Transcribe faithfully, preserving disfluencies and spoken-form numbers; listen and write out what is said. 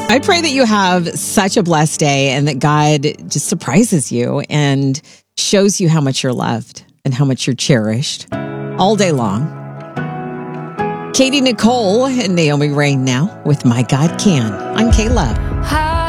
I pray that you have such a blessed day and that God just surprises you and shows you how much you're loved and how much you're cherished all day long. Katie Nicole and Naomi Rain now with My God Can. I'm Kayla.